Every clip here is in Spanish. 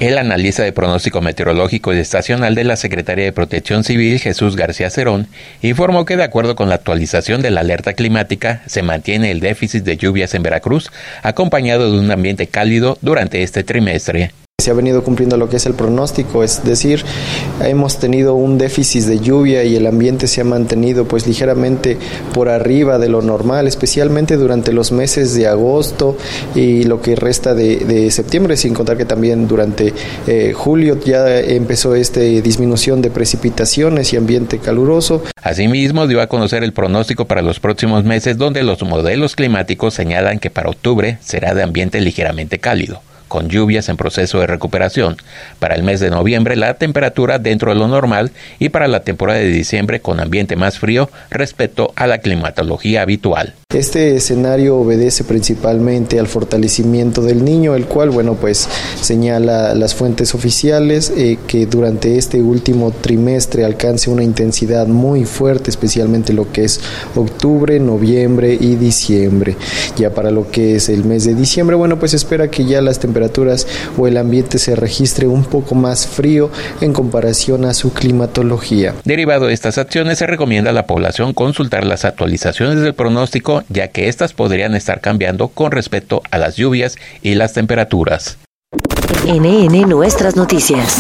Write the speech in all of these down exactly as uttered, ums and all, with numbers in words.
El analista de pronóstico meteorológico y estacional de la Secretaría de Protección Civil, Jesús García Cerón, informó que de acuerdo con la actualización de la alerta climática, se mantiene el déficit de lluvias en Veracruz, acompañado de un ambiente cálido durante este trimestre. Se ha venido cumpliendo lo que es el pronóstico, es decir, hemos tenido un déficit de lluvia y el ambiente se ha mantenido pues ligeramente por arriba de lo normal, especialmente durante los meses de agosto y lo que resta de, de septiembre, sin contar que también durante eh, julio ya empezó esta disminución de precipitaciones y ambiente caluroso. Asimismo, dio a conocer el pronóstico para los próximos meses, donde los modelos climáticos señalan que para octubre será de ambiente ligeramente cálido, con lluvias en proceso de recuperación. Para el mes de noviembre, la temperatura dentro de lo normal, y para la temporada de diciembre con ambiente más frío respecto a la climatología habitual. Este escenario obedece principalmente al fortalecimiento del Niño, el cual, bueno, pues señala las fuentes oficiales eh, que durante este último trimestre alcance una intensidad muy fuerte, especialmente lo que es octubre, noviembre y diciembre. Ya para lo que es el mes de diciembre, bueno, pues espera que ya las temperaturas o el ambiente se registre un poco más frío en comparación a su climatología. Derivado de estas acciones, se recomienda a la población consultar las actualizaciones del pronóstico, ya que estas podrían estar cambiando con respecto a las lluvias y las temperaturas. N N Nuestras Noticias.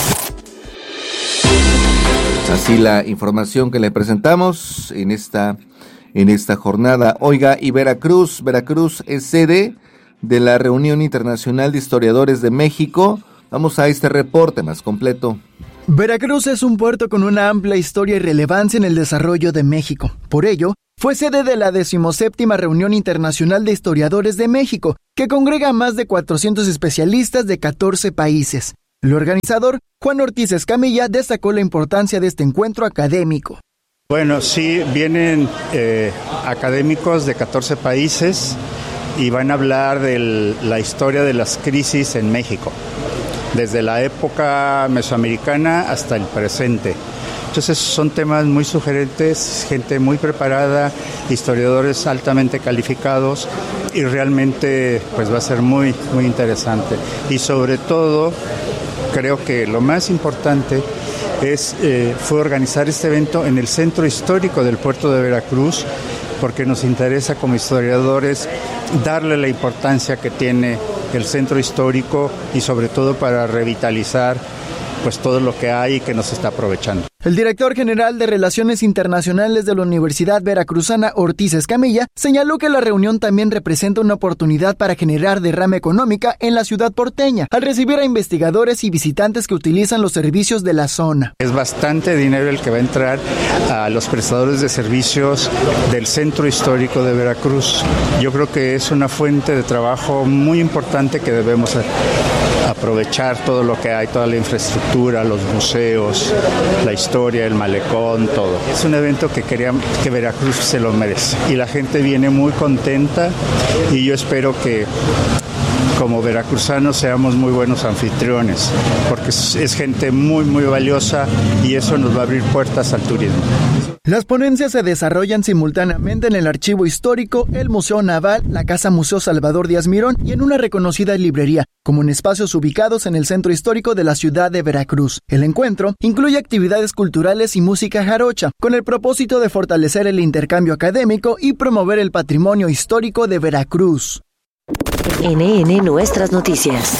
Así la información que le presentamos en esta, en esta jornada. Oiga, y Veracruz, Veracruz es sede de la Reunión Internacional de Historiadores de México. Vamos a este reporte más completo. Veracruz es un puerto con una amplia historia y relevancia en el desarrollo de México. Por ello, fue sede de la decimoséptima Reunión Internacional de Historiadores de México, que congrega a más de cuatrocientos especialistas de catorce países. El organizador, Juan Ortiz Escamilla, destacó la importancia de este encuentro académico. Bueno, sí, vienen eh, académicos de catorce países y van a hablar de la historia de las crisis en México, desde la época mesoamericana hasta el presente. Entonces son temas muy sugerentes, gente muy preparada, historiadores altamente calificados, y realmente pues va a ser muy, muy interesante. Y sobre todo, creo que lo más importante es eh, fue organizar este evento en el centro histórico del puerto de Veracruz, porque nos interesa como historiadores darle la importancia que tiene el centro histórico y sobre todo para revitalizar pues todo lo que hay y que nos está aprovechando. El director general de Relaciones Internacionales de la Universidad Veracruzana, Ortiz Escamilla, señaló que la reunión también representa una oportunidad para generar derrama económica en la ciudad porteña, al recibir a investigadores y visitantes que utilizan los servicios de la zona. Es bastante dinero el que va a entrar a los prestadores de servicios del centro histórico de Veracruz. Yo creo que es una fuente de trabajo muy importante que debemos aprovechar todo lo que hay, toda la infraestructura, los museos, la historia, el malecón, todo. Es un evento que queríamos, que Veracruz se lo merece. Y la gente viene muy contenta y yo espero que como veracruzanos seamos muy buenos anfitriones, porque es, es gente muy, muy valiosa y eso nos va a abrir puertas al turismo. Las ponencias se desarrollan simultáneamente en el Archivo Histórico, el Museo Naval, la Casa Museo Salvador Díaz Mirón y en una reconocida librería, como en espacios ubicados en el centro histórico de la ciudad de Veracruz. El encuentro incluye actividades culturales y música jarocha, con el propósito de fortalecer el intercambio académico y promover el patrimonio histórico de Veracruz. N N Nuestras Noticias.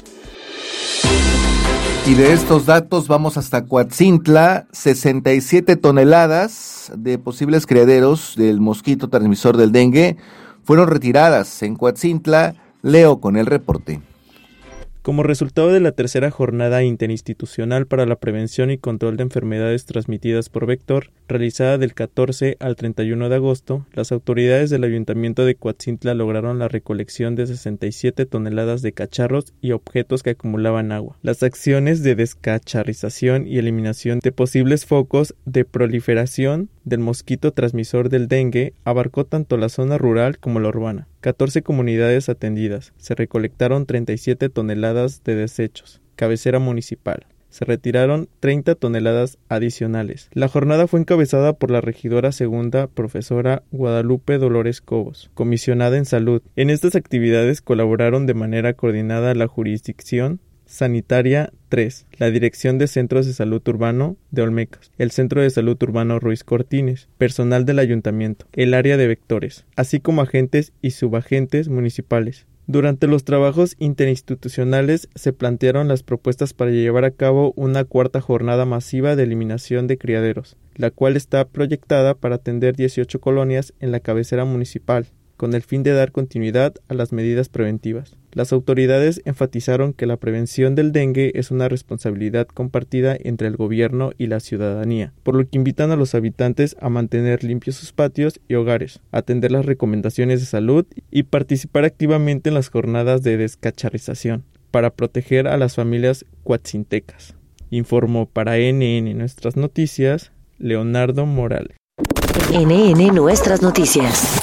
Y de estos datos vamos hasta Coatzintla. Sesenta y siete toneladas de posibles criaderos del mosquito transmisor del dengue fueron retiradas en Coatzintla. Leo con el reporte. Como resultado de la tercera jornada interinstitucional para la prevención y control de enfermedades transmitidas por vector, realizada del catorce al treinta y uno de agosto, las autoridades del Ayuntamiento de Coatzintla lograron la recolección de sesenta y siete toneladas de cacharros y objetos que acumulaban agua. Las acciones de descacharrización y eliminación de posibles focos de proliferación del mosquito transmisor del dengue abarcó tanto la zona rural como la urbana. catorce comunidades atendidas. Se recolectaron treinta y siete toneladas de desechos. Cabecera municipal. Se retiraron treinta toneladas adicionales. La jornada fue encabezada por la regidora segunda, profesora Guadalupe Dolores Cobos, comisionada en salud. En estas actividades colaboraron de manera coordinada la jurisdicción, Sanitaria tres. La Dirección de Centros de Salud Urbano de Olmecas, el Centro de Salud Urbano Ruiz Cortines, personal del Ayuntamiento, el área de vectores, así como agentes y subagentes municipales. Durante los trabajos interinstitucionales se plantearon las propuestas para llevar a cabo una cuarta jornada masiva de eliminación de criaderos, la cual está proyectada para atender dieciocho colonias en la cabecera municipal, con el fin de dar continuidad a las medidas preventivas. Las autoridades enfatizaron que la prevención del dengue es una responsabilidad compartida entre el gobierno y la ciudadanía, por lo que invitan a los habitantes a mantener limpios sus patios y hogares, atender las recomendaciones de salud y participar activamente en las jornadas de descacharrización para proteger a las familias cuatzintecas. Informó para N N Nuestras Noticias, Leonardo Morales. N N Nuestras Noticias.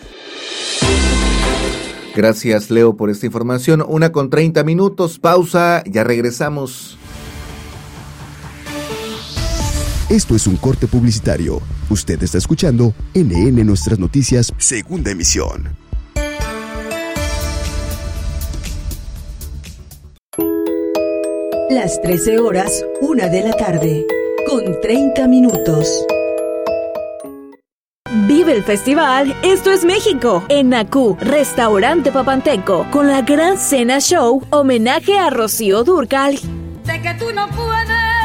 Gracias, Leo, por esta información. Una con treinta minutos, pausa, ya regresamos. Esto es un corte publicitario. Usted está escuchando N N Nuestras Noticias, segunda emisión. Las trece horas, una de la tarde, con treinta minutos. Vive el festival Esto es México en Nacú, Restaurante Papanteco, con la gran cena show homenaje a Rocío Dúrcal. Sé que tú no puedes.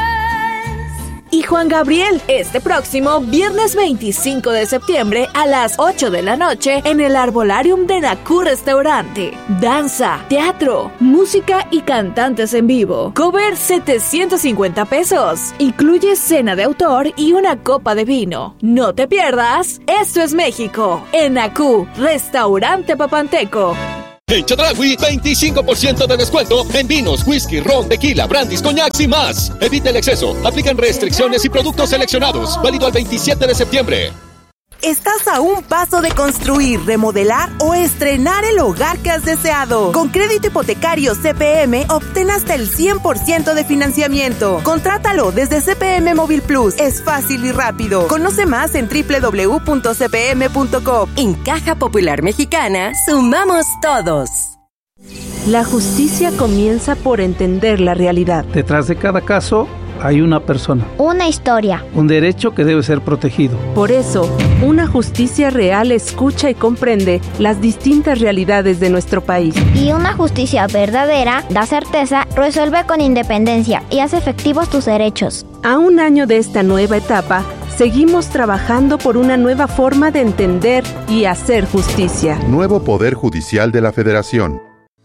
Y Juan Gabriel, este próximo viernes veinticinco de septiembre a las ocho de la noche en el Arbolarium de Nacú Restaurante. Danza, teatro, música y cantantes en vivo. Cover setecientos cincuenta pesos. Incluye cena de autor y una copa de vino. No te pierdas, Esto es México en Nacú, Restaurante Papanteco. En Chedraui, veinticinco por ciento de descuento en vinos, whisky, ron, tequila, brandis, coñacs y más. Evita el exceso. Aplican restricciones y productos seleccionados. Válido al veintisiete de septiembre. Estás a un paso de construir, remodelar o estrenar el hogar que has deseado. Con crédito hipotecario C P M, obtén hasta el cien por ciento de financiamiento. Contrátalo desde C P M Móvil Plus. Es fácil y rápido. Conoce más en doble u doble u doble u punto c p m punto com. En Caja Popular Mexicana, sumamos todos. La justicia comienza por entender la realidad. Detrás de cada caso hay una persona, una historia, un derecho que debe ser protegido. Por eso, una justicia real escucha y comprende las distintas realidades de nuestro país. Y una justicia verdadera da certeza, resuelve con independencia y hace efectivos tus derechos. A un año de esta nueva etapa, seguimos trabajando por una nueva forma de entender y hacer justicia. Nuevo Poder Judicial de la Federación.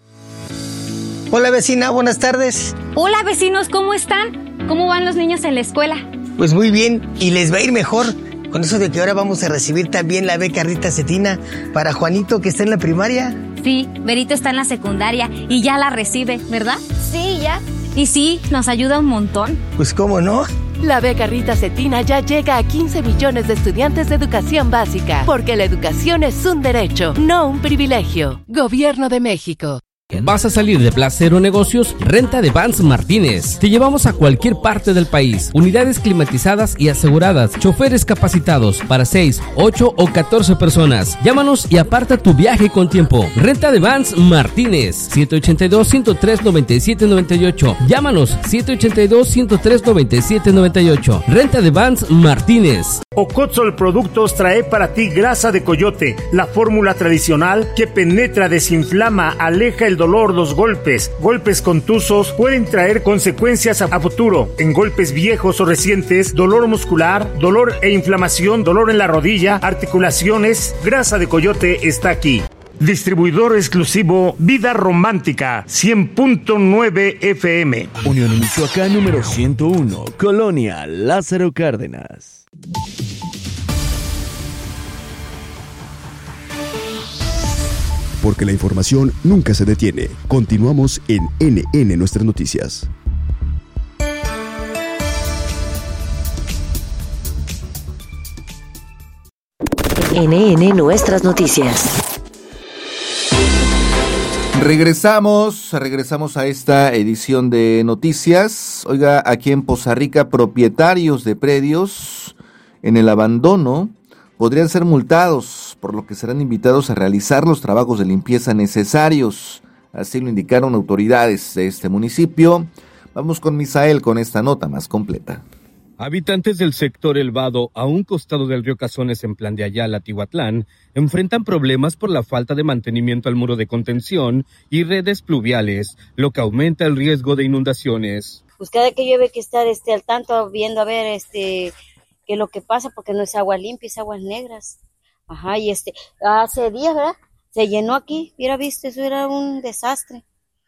Hola vecina, buenas tardes. Hola vecinos, ¿cómo están? ¿Cómo van los niños en la escuela? Pues muy bien, y les va a ir mejor con eso de que ahora vamos a recibir también la beca Rita Cetina para Juanito, que está en la primaria. Sí, Berito está en la secundaria y ya la recibe, ¿verdad? Sí, ya. Y sí, nos ayuda un montón. Pues cómo no. La beca Rita Cetina ya llega a quince millones de estudiantes de educación básica, porque la educación es un derecho, no un privilegio. Gobierno de México. ¿Vas a salir de Placero Negocios? Renta de Vans Martínez. Te llevamos a cualquier parte del país. Unidades climatizadas y aseguradas. Choferes capacitados para seis, ocho o catorce personas. Llámanos y aparta tu viaje con tiempo. Renta de Vans Martínez. siete ochenta y dos, ciento tres, noventa y siete noventa y ocho. Llámanos siete ochenta y dos, ciento tres, noventa y siete noventa y ocho. Renta de Vans Martínez. Ocotzol Productos trae para ti grasa de coyote, la fórmula tradicional que penetra, desinflama, aleja el dolor, los golpes. Golpes contusos pueden traer consecuencias a futuro. En golpes viejos o recientes, dolor muscular, dolor e inflamación, dolor en la rodilla, articulaciones, grasa de coyote está aquí. Distribuidor exclusivo Vida Romántica, cien punto nueve F M. Unión Michoacán número ciento uno, Colonia Lázaro Cárdenas. Porque la información nunca se detiene. Continuamos en N N Nuestras Noticias. N N Nuestras Noticias. Regresamos, regresamos a esta edición de noticias. Oiga, aquí en Poza Rica, propietarios de predios en el abandono podrían ser multados, por lo que serán invitados a realizar los trabajos de limpieza necesarios. Así lo indicaron autoridades de este municipio. Vamos con Misael con esta nota más completa. Habitantes del sector El Vado, a un costado del río Cazones en Plan de Ayala, Tihuatlán, enfrentan problemas por la falta de mantenimiento al muro de contención y redes pluviales, lo que aumenta el riesgo de inundaciones. Pues cada que llueve hay que estar este, al tanto, viendo a ver este, qué es lo que pasa, porque no es agua limpia, es aguas negras. Ajá, y este, hace días, ¿verdad? Se llenó aquí, hubiera visto, eso era un desastre.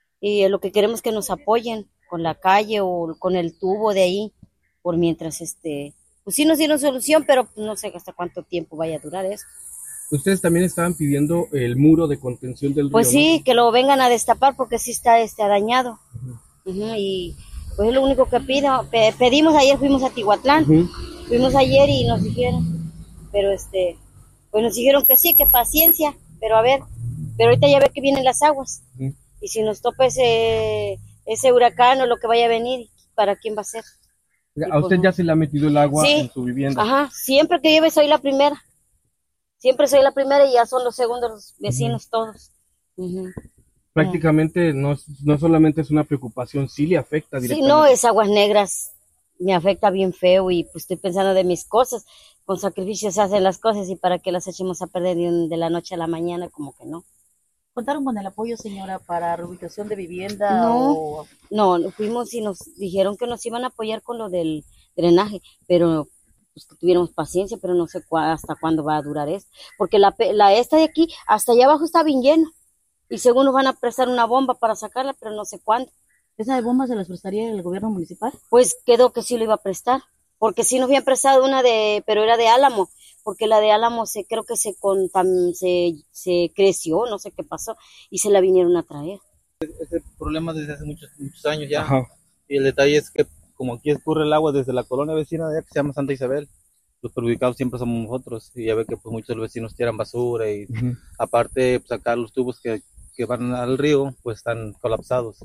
Y lo que queremos es que nos apoyen con la calle o con el tubo de ahí, por mientras, este, pues sí nos dieron solución, pero no sé hasta cuánto tiempo vaya a durar esto. Ustedes también estaban pidiendo el muro de contención del río, Pues sí, ¿no? que lo vengan a destapar porque sí está este dañado. Uh-huh. Uh-huh, y pues es lo único que pido. Pe- pedimos ayer, fuimos a Tihuatlán, uh-huh. fuimos ayer y nos dijeron, pero este, pues nos dijeron que sí, que paciencia, pero a ver, pero ahorita ya ve que vienen las aguas. Uh-huh. Y si nos topa ese, ese huracán o lo que vaya a venir, ¿para quién va a ser? ¿A usted ya se le ha metido el agua sí, en su vivienda? Ajá, siempre que llueve soy la primera. Siempre soy la primera y ya son los segundos los vecinos uh-huh. todos. Uh-huh. Prácticamente no, no solamente es una preocupación, sí le afecta directamente. Sí, no, es aguas negras, me afecta bien feo y pues estoy pensando de mis cosas. Con sacrificios se hacen las cosas y para que las echemos a perder de, de la noche a la mañana, como que no. ¿Contaron con el apoyo, señora, para reubicación de vivienda? No, o... no, fuimos y nos dijeron que nos iban a apoyar con lo del drenaje, pero pues que tuviéramos paciencia, pero no sé cu- hasta cuándo va a durar esto, porque la, la esta de aquí, hasta allá abajo está bien lleno, y según nos van a prestar una bomba para sacarla, pero no sé cuándo. ¿Esa de bomba se las prestaría el gobierno municipal? Pues quedó que sí lo iba a prestar, porque sí nos habían prestado una de, pero era de Álamo, porque la de Álamo se creo que se, contam, se se creció, no sé qué pasó, y se la vinieron a traer. Ese problema desde hace muchos muchos años ya. Ajá. Y el detalle es que como aquí escurre el agua desde la colonia vecina de allá que se llama Santa Isabel, los perjudicados siempre somos nosotros, y ya ve que pues muchos vecinos tiran basura y uh-huh. aparte pues acá los tubos que, que van al río pues están colapsados,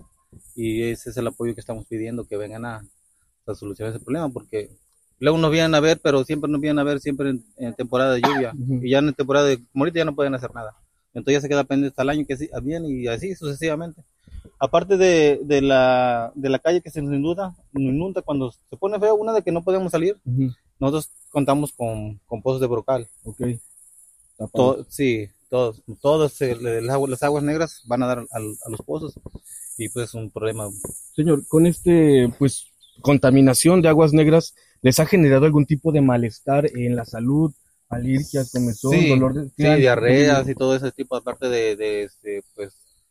y ese es el apoyo que estamos pidiendo, que vengan a, a solucionar ese problema, porque luego nos vienen a ver, pero siempre nos vienen a ver siempre en, en temporada de lluvia, uh-huh. y ya en temporada de, como ahorita ya no pueden hacer nada, entonces ya se queda pendiente hasta el año que sí, bien, y así sucesivamente. Aparte de, de la de la calle que se nos inunda, nos inunda cuando se pone feo, una de que no podemos salir, uh-huh. nosotros contamos con, con pozos de brocal. Okay. To, sí, todos, todos el, el agua, las aguas negras van a dar al, a los pozos, y pues es un problema. Señor, con este pues contaminación de aguas negras, ¿les ha generado algún tipo de malestar en la salud? Alergias, comezón, sí, dolor de... Sí, diarreas y todo ese tipo, aparte de, de, de pues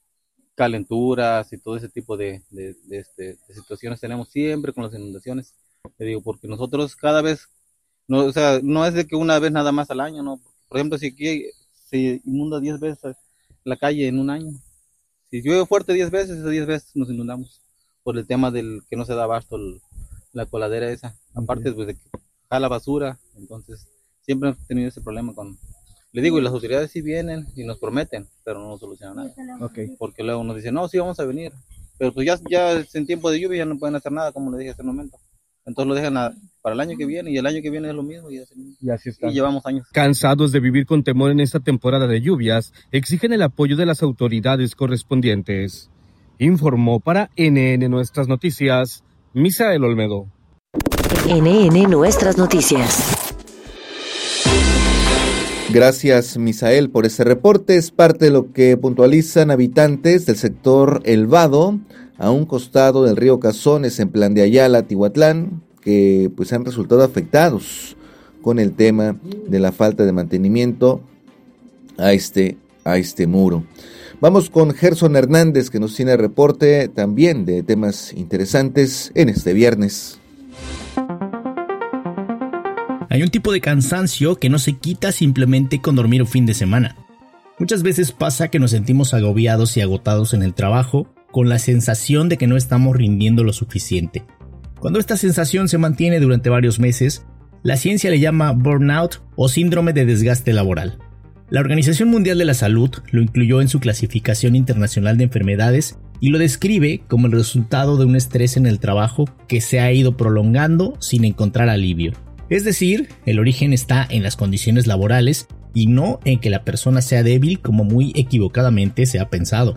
calenturas y todo ese tipo de, de, de, este, de situaciones tenemos siempre con las inundaciones. Te digo, porque nosotros cada vez, no, o sea, no es de que una vez nada más al año, ¿no? Por ejemplo, si aquí se inunda diez veces la calle en un año, si llueve fuerte diez veces, esas diez veces nos inundamos por el tema del que no se da abasto el, la coladera esa. Aparte pues, de que jala basura, entonces siempre hemos tenido ese problema con... Le digo, y las autoridades sí vienen y nos prometen, pero no nos solucionan nada. Okay. Porque luego nos dicen, no, sí vamos a venir. Pero pues ya, ya en tiempo de lluvia ya no pueden hacer nada, como le dije hace un momento. Entonces lo dejan a, para el año que viene, y el año que viene es lo mismo. Y así, y así está. Y llevamos años. Cansados de vivir con temor en esta temporada de lluvias, exigen el apoyo de las autoridades correspondientes. Informó para N N Nuestras Noticias, Misael Olmedo. N N Nuestras Noticias. Gracias, Misael, por ese reporte. Es parte de lo que puntualizan habitantes del sector El Vado, a un costado del río Cazones, en Plan de Ayala, Tihuatlán, que pues han resultado afectados con el tema de la falta de mantenimiento a este, a este muro. Vamos con Gerson Hernández, que nos tiene reporte también de temas interesantes en este viernes. Hay un tipo de cansancio que no se quita simplemente con dormir un fin de semana. Muchas veces pasa que nos sentimos agobiados y agotados en el trabajo, con la sensación de que no estamos rindiendo lo suficiente. Cuando esta sensación se mantiene durante varios meses, la ciencia le llama burnout o síndrome de desgaste laboral. La Organización Mundial de la Salud lo incluyó en su clasificación internacional de enfermedades y lo describe como el resultado de un estrés en el trabajo que se ha ido prolongando sin encontrar alivio. Es decir, el origen está en las condiciones laborales y no en que la persona sea débil como muy equivocadamente se ha pensado.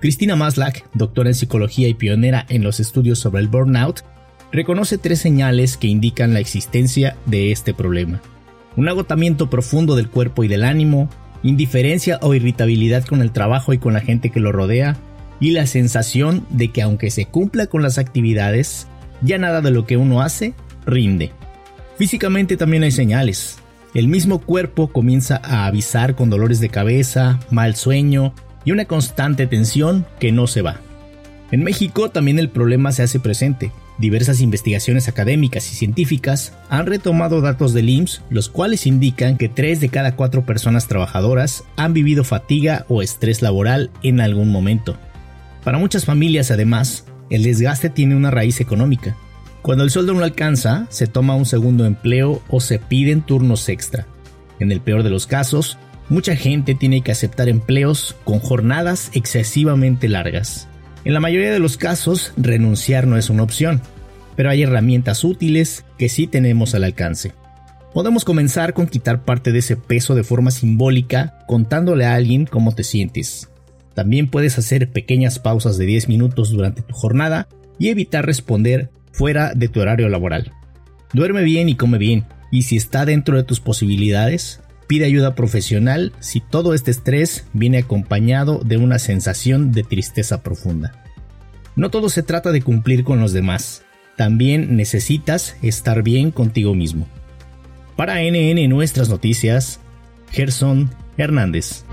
Christina Maslach, doctora en psicología y pionera en los estudios sobre el burnout, reconoce tres señales que indican la existencia de este problema: un agotamiento profundo del cuerpo y del ánimo, indiferencia o irritabilidad con el trabajo y con la gente que lo rodea, y la sensación de que aunque se cumpla con las actividades, ya nada de lo que uno hace rinde. Físicamente también hay señales. El mismo cuerpo comienza a avisar con dolores de cabeza, mal sueño y una constante tensión que no se va. En México también el problema se hace presente. Diversas investigaciones académicas y científicas han retomado datos del I M S S, los cuales indican que tres de cada cuatro personas trabajadoras han vivido fatiga o estrés laboral en algún momento. Para muchas familias, además, el desgaste tiene una raíz económica. Cuando el sueldo no alcanza, se toma un segundo empleo o se piden turnos extra. En el peor de los casos, mucha gente tiene que aceptar empleos con jornadas excesivamente largas. En la mayoría de los casos, renunciar no es una opción, pero hay herramientas útiles que sí tenemos al alcance. Podemos comenzar con quitar parte de ese peso de forma simbólica, contándole a alguien cómo te sientes. También puedes hacer pequeñas pausas de diez minutos durante tu jornada y evitar responder fuera de tu horario laboral. Duerme bien y come bien, y si está dentro de tus posibilidades, pide ayuda profesional si todo este estrés viene acompañado de una sensación de tristeza profunda. No todo se trata de cumplir con los demás, también necesitas estar bien contigo mismo. Para N N Nuestras Noticias, Gerson Hernández.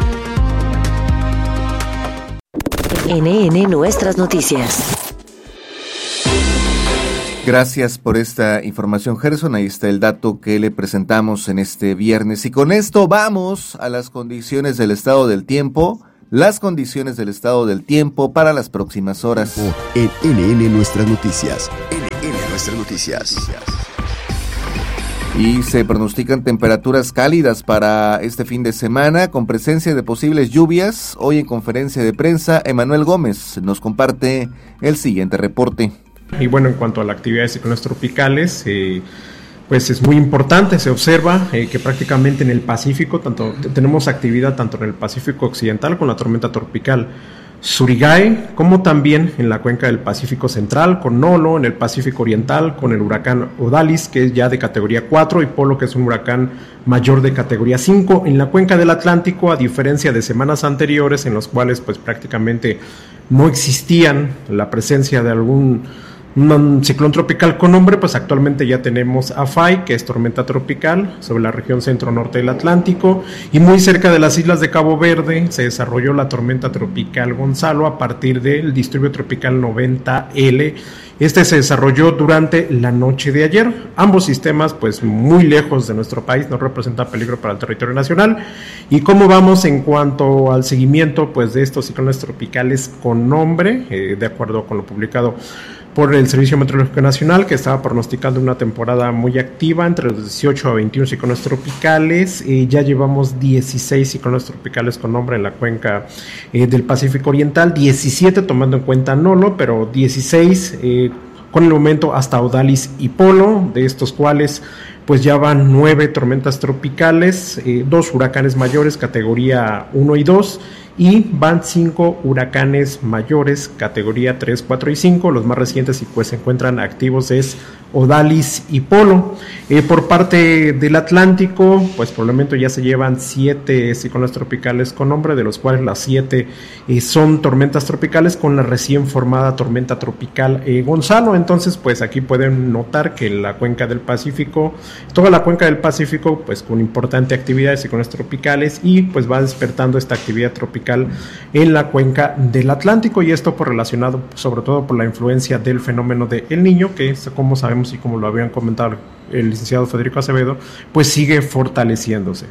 N N Nuestras Noticias. Gracias por esta información, Gerson. Ahí está el dato que le presentamos en este viernes. Y con esto vamos a las condiciones del estado del tiempo. Las condiciones del estado del tiempo para las próximas horas. En N N Nuestras Noticias. N N Nuestras Noticias. Y se pronostican temperaturas cálidas para este fin de semana, con presencia de posibles lluvias. Hoy en conferencia de prensa, Emanuel Gómez nos comparte el siguiente reporte. Y bueno, en cuanto a la actividad de ciclones tropicales, eh, pues es muy importante, se observa eh, que prácticamente en el Pacífico, tanto tenemos actividad tanto en el Pacífico Occidental con la tormenta tropical Surigae, como también en la cuenca del Pacífico Central con Nolo, en el Pacífico Oriental con el huracán Odalis, que es ya de categoría cuatro, y Polo, que es un huracán mayor de categoría cinco. En la cuenca del Atlántico, a diferencia de semanas anteriores en los cuales pues prácticamente no existían la presencia de algún un ciclón tropical con nombre, pues actualmente ya tenemos a Fai, que es tormenta tropical sobre la región centro-norte del Atlántico, y muy cerca de las islas de Cabo Verde se desarrolló la tormenta tropical Gonzalo a partir del disturbio tropical noventa L. Este se desarrolló durante la noche de ayer. Ambos sistemas pues muy lejos de nuestro país, no representan peligro para el territorio nacional. ¿Y cómo vamos en cuanto al seguimiento pues de estos ciclones tropicales con nombre? Eh, de acuerdo con lo publicado por el Servicio Meteorológico Nacional, que estaba pronosticando una temporada muy activa entre los dieciocho a veintiuno ciclones tropicales. Eh, ya llevamos dieciséis ciclones tropicales con nombre en la cuenca eh, del Pacífico Oriental, diecisiete tomando en cuenta Nolo, pero dieciséis eh, con el momento hasta Odalis y Polo, de estos cuales pues ya van nueve tormentas tropicales, eh, dos huracanes mayores categoría uno y dos, y van cinco huracanes mayores categoría tres, cuatro y cinco. Los más recientes y pues se encuentran activos es Odalis y Polo. Eh, por parte del Atlántico, pues por el momento ya se llevan siete ciclones tropicales con nombre, de los cuales las siete eh, son tormentas tropicales con la recién formada tormenta tropical eh, Gonzalo. Entonces pues aquí pueden notar que la cuenca del Pacífico, toda la cuenca del Pacífico pues con importante actividad de ciclones tropicales, y pues va despertando esta actividad tropical en la cuenca del Atlántico, y esto por relacionado sobre todo por la influencia del fenómeno de El Niño, que como sabemos y como lo habían comentado el licenciado Federico Acevedo, pues sigue fortaleciéndose.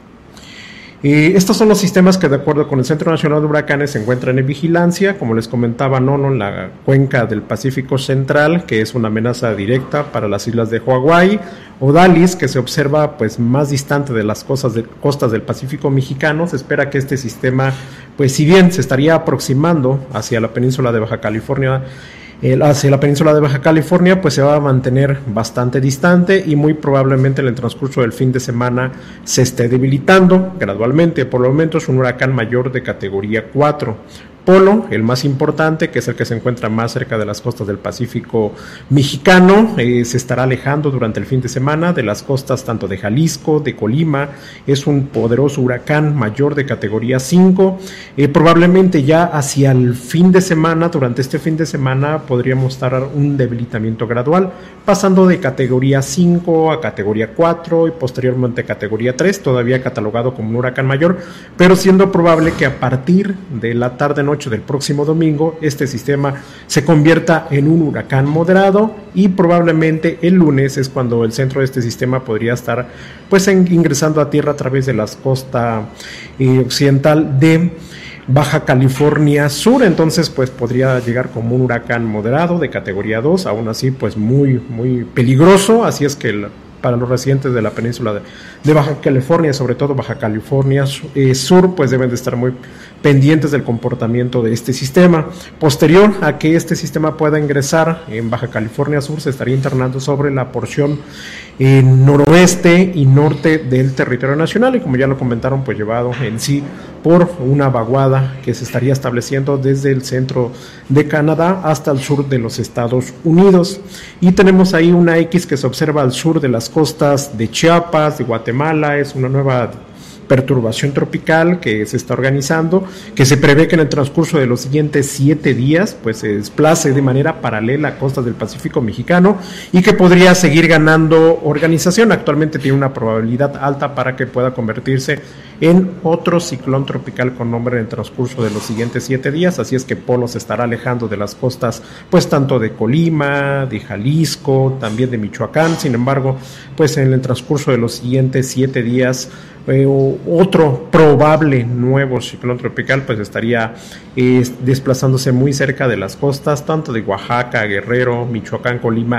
Eh, estos son los sistemas que de acuerdo con el Centro Nacional de Huracanes se encuentran en vigilancia. Como les comentaba, Nono en la cuenca del Pacífico Central, que es una amenaza directa para las islas de Hawái. Odalis, que se observa pues más distante de las costas, de, costas del Pacífico mexicano. Se espera que este sistema, pues si bien se estaría aproximando hacia la península de Baja California, hacia la península de Baja California, pues se va a mantener bastante distante, y muy probablemente en el transcurso del fin de semana se esté debilitando gradualmente. Por el momento es un huracán mayor de categoría cuatro. polo, el más importante, que es el que se encuentra más cerca de las costas del Pacífico mexicano, eh, se estará alejando durante el fin de semana de las costas tanto de Jalisco, de Colima. Es un poderoso huracán mayor de categoría cinco, eh, probablemente ya hacia el fin de semana, durante este fin de semana podríamos estar un debilitamiento gradual, pasando de categoría cinco a categoría cuatro y posteriormente categoría tres, todavía catalogado como un huracán mayor, pero siendo probable que a partir de la tarde-noche del próximo domingo este sistema se convierta en un huracán moderado, y probablemente el lunes es cuando el centro de este sistema podría estar pues en, ingresando a tierra a través de la costa eh, occidental de Baja California Sur. Entonces pues podría llegar como un huracán moderado de categoría dos, aún así pues muy muy peligroso, así es que el, para los residentes de la península de, de Baja California, sobre todo Baja California eh, Sur, pues deben de estar muy pendientes del comportamiento de este sistema. Posterior a que este sistema pueda ingresar en Baja California Sur, se estaría internando sobre la porción eh, noroeste y norte del territorio nacional, y como ya lo comentaron, pues llevado en sí por una vaguada que se estaría estableciendo desde el centro de Canadá hasta el sur de los Estados Unidos. Y tenemos ahí una X que se observa al sur de las costas de Chiapas, de Guatemala. Es una nueva perturbación tropical que se está organizando, que se prevé que en el transcurso de los siguientes siete días pues se desplace de manera paralela a costas del Pacífico mexicano, y que podría seguir ganando organización. Actualmente tiene una probabilidad alta para que pueda convertirse en otro ciclón tropical con nombre en el transcurso de los siguientes siete días, así es que Polo se estará alejando de las costas pues tanto de Colima, de Jalisco, también de Michoacán. Sin embargo, pues en el transcurso de los siguientes siete días Eh, otro probable nuevo ciclón tropical pues estaría eh, desplazándose muy cerca de las costas tanto de Oaxaca, Guerrero, Michoacán, Colima